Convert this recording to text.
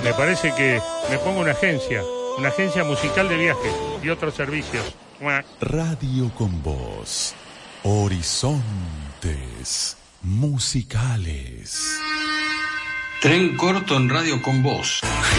Me parece que me pongo una agencia musical de viajes y otros servicios. Radio con Voz. Horizontes musicales. Tren corto en Radio con Voz.